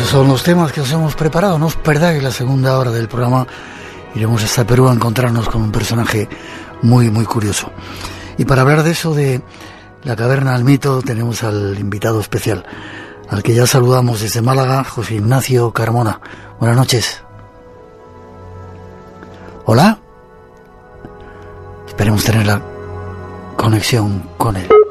Estos son los temas que os hemos preparado. No os perdáis la segunda hora del programa. Iremos hasta Perú a encontrarnos con un personaje muy, muy curioso. Y para hablar de eso, de la caverna del mito, tenemos al invitado especial, al que ya saludamos desde Málaga, José Ignacio Carmona. Buenas noches. Hola. Esperemos tener la conexión con él.